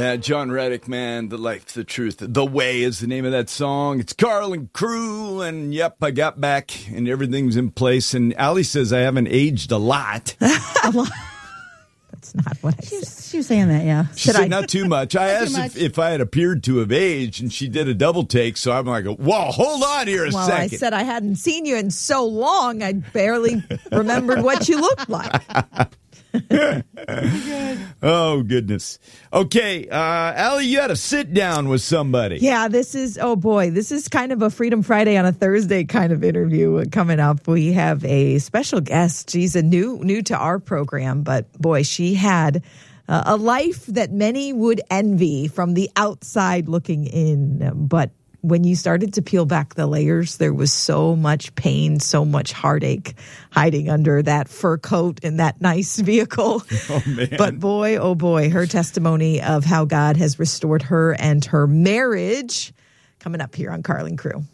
Yeah, John Reddick, man, the life, the truth, the way is the name of that song. It's Carl and Crew, and yep, I got back, and everything's in place. And Allie says I haven't aged a lot. A lot. That's not what I said. She was saying that, yeah. She said not too much. I asked if I had appeared to have aged, and she did a double take, so I'm like, whoa, hold on here a second. I said I hadn't seen you in so long, I barely remembered what you looked like. Oh, goodness. Okay, Allie, you had a sit down with somebody. Yeah, this is kind of a Freedom Friday on a Thursday kind of interview coming up. We have a special guest. She's a new to our program, but boy, she had a life that many would envy from the outside looking in. But when you started to peel back the layers, there was so much pain, so much heartache hiding under that fur coat in that nice vehicle. Oh, man. But boy, oh boy, her testimony of how God has restored her and her marriage coming up here on Carl and Crew.